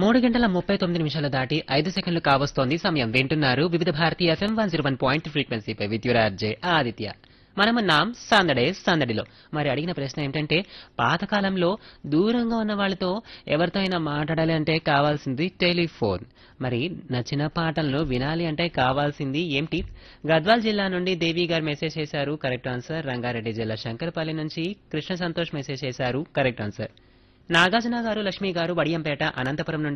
3 గంటల 39 నిమిషాలు దాటి 5 సెకండ్లు కావస్తోంది సమయం. వింటున్నారు వివిధ భారతి FM 101 ఫ్రీక్వెన్సీపై విద్యురార్జే ఆదిత్య. మనమున్నాం సందడే సందడిలో. మరి అడిగిన ప్రశ్న ఏమిటంటే, పాతకాలంలో దూరంగా ఉన్న వాళ్ళతో ఎవరితో అయినా మాట్లాడాలి అంటే కావాల్సింది టెలిఫోన్. మరి నచ్చిన పాటలను వినాలి అంటే కావాల్సింది ఏంటి? గద్వాల్ జిల్లా నుండి దేవి గారు మెసేజ్ చేశారు, కరెక్ట్ ఆన్సర్. రంగారెడ్డి జిల్లా శంకరపల్లి నుంచి కృష్ణ సంతోష్ మెసేజ్ చేశారు, కరెక్ట్ ఆన్సర్. నాగార్జున గారు, లక్ష్మి గారు, వడియంపేట, అనంతపురం నుండి